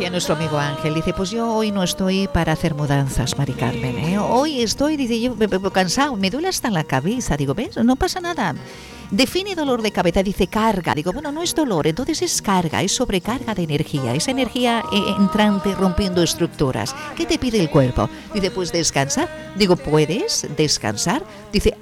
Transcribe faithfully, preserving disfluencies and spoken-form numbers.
decía nuestro amigo Ángel, dice, pues yo hoy no estoy para hacer mudanzas, Mari Carmen, ¿eh? Hoy estoy, dice, yo me, me, cansado, me duele hasta la cabeza. Digo, ¿ves? No pasa nada. Define dolor de cabeza, dice carga. Digo, bueno, no es dolor, entonces es carga, es sobrecarga de energía, esa energía entrante rompiendo estructuras. ¿Qué te pide el cuerpo? Dice, pues descansar. Digo, ¿puedes descansar? Dice,